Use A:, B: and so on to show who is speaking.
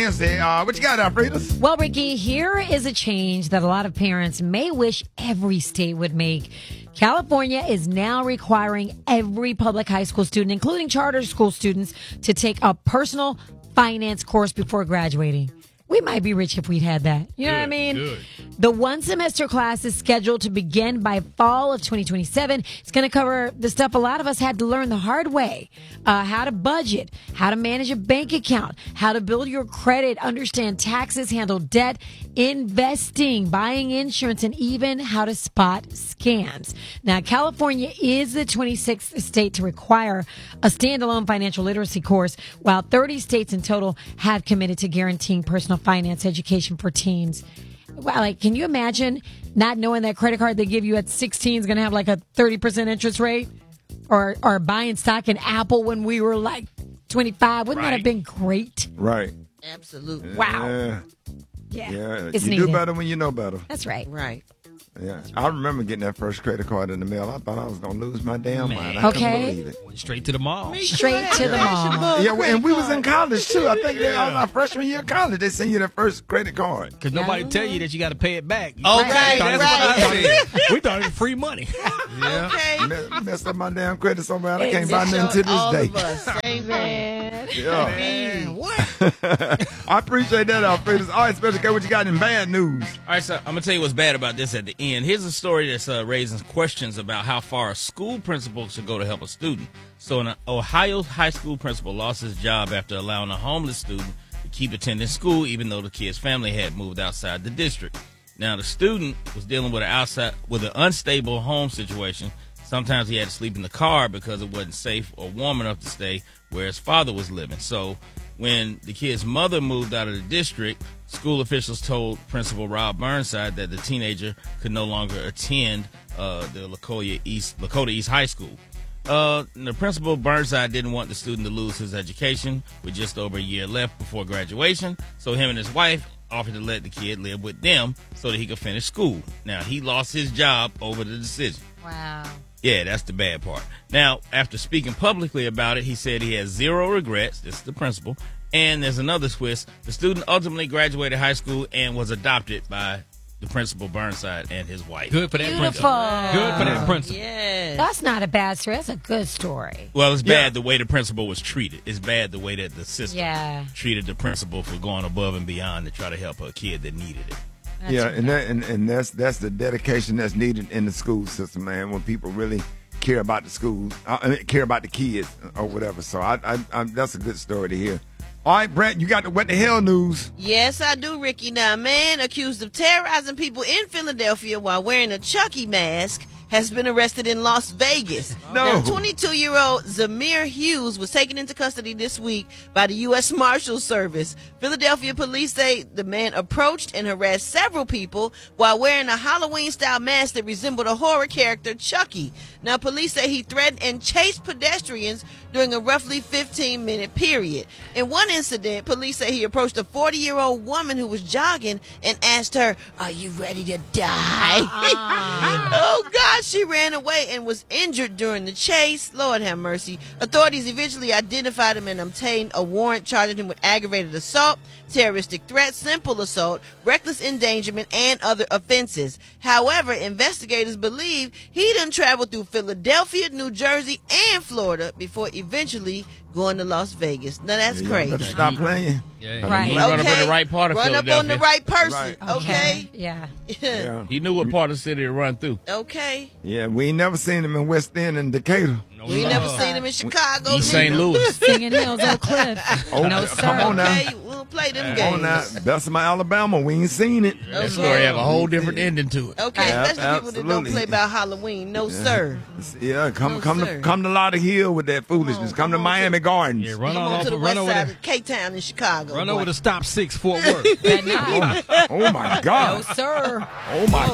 A: Wednesday. What you got, Alfredo?
B: Well, Ricky, here is a change that a lot of parents may wish every state would make. California is now requiring every public high school student, including charter school students, to take a personal finance course before graduating. We might be rich if we'd had that. You know what I mean?
C: Good.
B: The one-semester class is scheduled to begin by fall of 2027. It's going to cover the stuff a lot of us had to learn the hard way. How to budget, how to manage a bank account, how to build your credit, understand taxes, handle debt, investing, buying insurance, and even how to spot scams. Now, California is the 26th state to require a standalone financial literacy course, while 30 states in total have committed to guaranteeing personal finance education for teens. Wow, like, can you imagine not knowing that credit card they give you at 16 is going to have like a 30% interest rate? Or buying stock in Apple when we were like 25? Wouldn't that have been great?
A: Right.
D: Absolutely.
B: Wow.
A: Yeah.
B: It's
A: You
B: needed.
A: do better when you know better.
B: That's right.
D: Right.
A: Yeah. I remember getting that first credit card in the mail. I thought I was going to lose my damn mind. I
B: Okay.
A: couldn't believe it.
C: Went straight to the mall.
B: Straight to the mall.
A: Yeah, and we was in college, too. I think that was our freshman year of college. They sent you their first credit card.
C: Because nobody tell you that you got to pay it back.
D: Okay, right.
C: We thought it was free money.
D: Okay.
A: Messed up my damn credit so bad I can't
D: It's
A: buy nothing to
D: all
A: this
D: of
A: day.
D: us. Same man.
A: Yeah.
D: Man, what?
A: I appreciate that, Alfredo. All right, Special K, what you got in bad news?
E: All right, so I'm going to tell you what's bad about this at the end. Here's a story that's raising questions about how far a school principal should go to help a student. So an Ohio high school principal lost his job after allowing a homeless student to keep attending school even though the kid's family had moved outside the district. Now, the student was dealing with an unstable home situation. Sometimes he had to sleep in the car because it wasn't safe or warm enough to stay where his father was living. So when the kid's mother moved out of the district, school officials told Principal Rob Burnside that the teenager could no longer attend the Lakota East High School. The Principal Burnside didn't want the student to lose his education with just over a year left before graduation, so him and his wife offered to let the kid live with them so that he could finish school. Now, he lost his job over the decision.
B: Wow.
E: Yeah, that's the bad part. Now, after speaking publicly about it, he said he has zero regrets. This is the principal. And there's another twist. The student ultimately graduated high school and was adopted by the Principal Burnside and his wife.
C: Good for that
B: Beautiful.
C: principal. Good for that principal.
D: Yes.
B: That's not a bad story. That's a good story.
E: Well, it's bad the way the principal was treated. It's bad the way that the system treated the principal for going above and beyond to try to help a kid that needed it.
A: That's that's the dedication that's needed in the school system, man. When people really care about the schools, care about the kids or whatever. So I that's a good story to hear. All right, Brent, you got the what the hell news?
D: Yes, I do, Ricky. Now, a man accused of terrorizing people in Philadelphia while wearing a Chucky mask has been arrested in Las Vegas.
A: No.
D: Now, 22-year-old Zamir Hughes was taken into custody this week by the U.S. Marshals Service. Philadelphia police say the man approached and harassed several people while wearing a Halloween-style mask that resembled a horror character, Chucky. Now, police say he threatened and chased pedestrians during a roughly 15-minute period. In one incident, police say he approached a 40-year-old woman who was jogging and asked her, "Are you ready to die?" Oh, God. She ran away and was injured during the chase. Lord have mercy. Authorities eventually identified him and obtained a warrant charging him with aggravated assault, terroristic threat, simple assault, reckless endangerment, and other offenses. However, investigators believe he done traveled through Philadelphia, New Jersey, and Florida before eventually going to Las Vegas. Now, that's crazy.
A: Better stop playing.
B: Right.
E: He run up in the right part of
D: Run up
E: Philadelphia.
D: on the right person.
A: Right.
D: Okay.
B: Yeah.
A: Yeah.
E: He knew what part of the city to run through.
D: Okay.
A: Yeah, we ain't never seen him in West End and Decatur.
D: We never seen him in Chicago.
E: East St. Louis.
B: Singing Hills, Oak Cliff.
A: Oh,
B: No, sir.
A: come on now.
D: Okay, we'll play them
A: Come on now.
D: games.
A: Bessemer, Alabama. We ain't seen it.
D: Okay.
E: That story have a whole different ending to it.
D: Okay,
A: Yeah,
D: especially people that don't
A: absolutely.
D: play about Halloween. No, sir.
A: Yeah, come
D: sir.
A: to Lauderhill with that foolishness. Come to Miami Gardens.
C: Yeah, run
D: Come
C: on
D: on
C: off,
D: to the
C: run
D: west
C: over
D: side
C: there.
D: of K-Town in Chicago.
C: Run
D: boy.
C: over to Stop 6 Fort Worth.
B: That night.
A: Oh my God.
B: No, sir.
A: Oh my